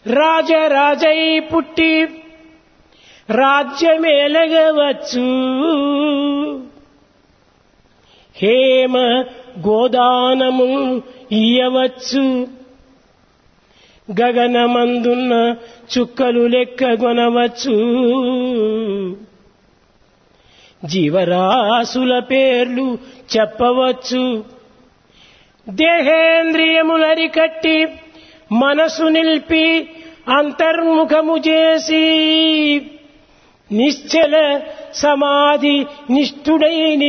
రాజరాజై పుట్టి రాజ్యమేలగవచ్చు, హేమ గోదానము ఇయ్యవచ్చు, గగనమందున్న చుక్కలు లెక్కగొనవచ్చు, జీవరాశుల పేర్లు చెప్పవచ్చు, దేహేంద్రియములరికట్టి మనసు నిలిపి అంతర్ముఖము చేసి నిశ్చల సమాధి నిష్ఠుడై